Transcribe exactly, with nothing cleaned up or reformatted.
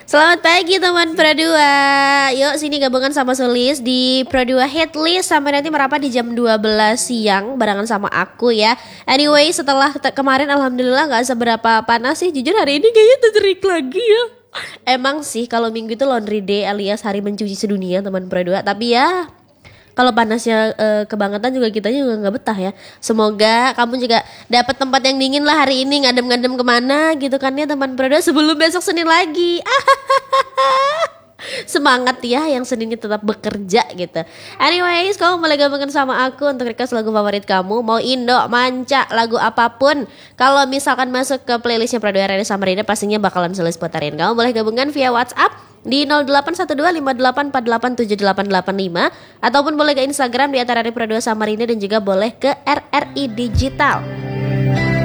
Selamat pagi teman Pro dua. Yuk sini gabungan sama Sulis di Pro dua Hitlist sampai nanti merapat di jam dua belas siang barengan sama aku ya. Anyway, setelah te- kemarin alhamdulillah gak seberapa panas sih. Jujur hari ini kayaknya terik lagi ya. Emang sih kalau minggu itu laundry day alias hari mencuci sedunia teman Pro dua. Tapi ya kalau panasnya uh, kebangetan juga kita juga nggak betah ya. Semoga kamu juga dapat tempat yang dingin lah hari ini, ngadem-ngadem kemana gitu kan ya teman Pro dua sebelum besok Senin lagi. Semangat ya yang Seninnya tetap bekerja gitu. Anyways, kamu boleh gabungkan sama aku untuk request lagu favorit kamu. Mau Indo, Manca, lagu apapun. Kalau misalkan masuk ke playlistnya Pro dua Radio Samarinda pastinya bakalan Sulis putarin. Kamu boleh gabungkan via WhatsApp di nol delapan satu dua lima delapan empat delapan tujuh delapan delapan lima ataupun boleh ke Instagram di atarari Pro dua Samarinda dan juga boleh ke R R I Digital.